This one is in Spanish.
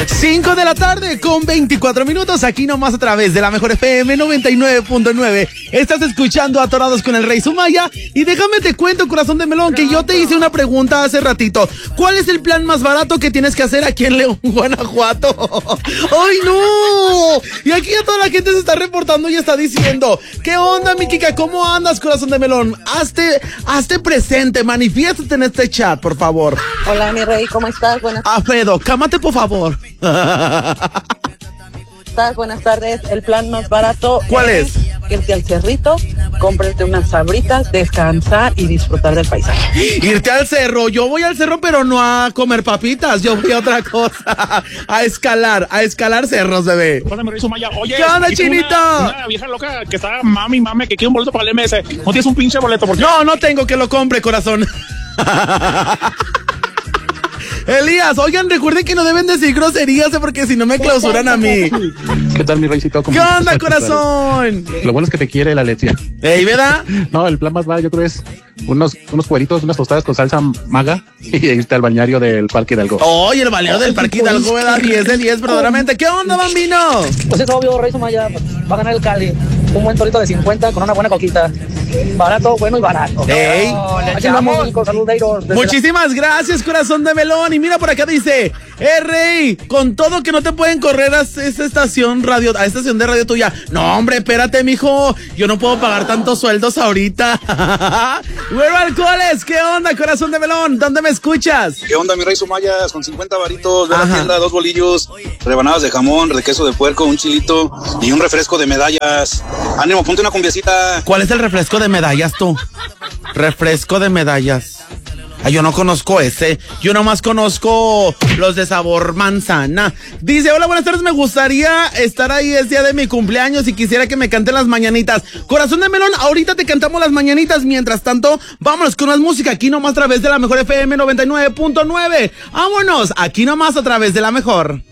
5 de la tarde con 24 minutos, aquí nomás a través de la Mejor FM 99.9. Estás escuchando Atorados con el Rey Sumaya. Y déjame te cuento, corazón de melón, que yo te hice una pregunta hace ratito. ¿Cuál es el plan más barato que tienes que hacer aquí en León, Guanajuato? ¡Ay, no! Y aquí ya toda la gente se está reportando y está diciendo: ¿qué onda, mi Kika? ¿Cómo andas, corazón de melón? Hazte presente, manifiéstate en este chat, por favor. Hola, mi rey, ¿cómo estás? Buenas Alfredo, cámate, por favor. Buenas tardes. El plan más barato. ¿Cuál es? Irte al cerrito, cómprate unas sabritas, descansar y disfrutar del paisaje. Irte al cerro. Yo voy al cerro, pero no a comer papitas. Yo voy a otra cosa. A escalar cerros, bebé. Oye, ¿qué onda, Chinito? Una vieja loca que está mami, que quiere un boleto para el MS. ¿No tienes un pinche boleto? ¿Por qué? No tengo, que lo compre, corazón. Elías, oigan, recuerden que no deben decir groserías porque si no me clausuran a mí. ¿Qué tal, mi reycito? ¿Qué onda, corazón? Lo bueno es que te quiere la Alexia. Ey, ¿verdad? No, el plan más barato yo creo es unos cueritos, unas tostadas con salsa maga y irte al balneario del Parque Hidalgo. Oye, el balneario del Parque Hidalgo, ¿verdad? 10 de 10, verdaderamente. ¿Qué onda, bambino? Pues es obvio, Rey Sumaya va a ganar el Cali. Un buen torito de 50 con una buena coquita. Barato, bueno y barato. Ey. Aquí vamos, saludeiros. Muchísimas gracias, corazón de melón. Y mira por acá dice: Rey, con todo que no te pueden correr a esta estación de radio tuya. No, hombre, espérate, mijo. Yo no puedo pagar tantos sueldos ahorita. Güero Alcoholes, ¿qué onda, corazón de melón? ¿Dónde me escuchas? ¿Qué onda, mi Rey Sumayas? Con 50 varitos, ve a la tienda, 2 bolillos, rebanadas de jamón, de queso de puerco, un chilito y un refresco de medallas. Ánimo, ponte una cumbiecita. ¿Cuál es el refresco de medallas, tú? Refresco de medallas. Ay, yo no conozco ese. Yo nomás conozco los de sabor manzana. Dice: hola, buenas tardes, me gustaría estar ahí, es día de mi cumpleaños y quisiera que me canten las mañanitas. Corazón de melón, ahorita te cantamos las mañanitas. Mientras tanto, vámonos con más música aquí nomás a través de la Mejor FM 99.9. Vámonos, aquí nomás a través de la Mejor.